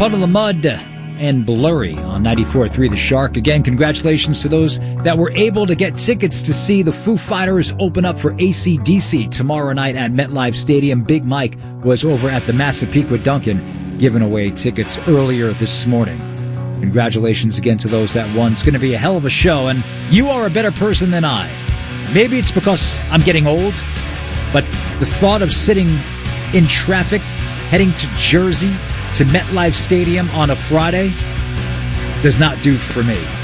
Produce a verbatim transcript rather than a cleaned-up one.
Puddle of Mud and Blurry on ninety-four point three The Shark. Again, congratulations to those that were able to get tickets to see the Foo Fighters open up for A C D C tomorrow night at MetLife Stadium. Big Mike was over at the Massapequa Duncan giving away tickets earlier this morning. Congratulations again to those that won. It's going to be a hell of a show, and you are a better person than I. Maybe it's because I'm getting old, but the thought of sitting in traffic, heading to Jersey, to MetLife Stadium on a Friday, does not do for me.